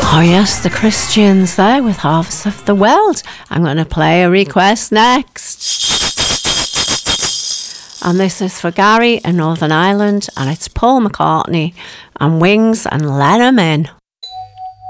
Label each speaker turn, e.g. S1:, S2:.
S1: Oh yes, the Christians there with Harvest of the World. I'm going to play a request next. And this is for Gary in Northern Ireland, and it's Paul McCartney and Wings and Let 'Em In.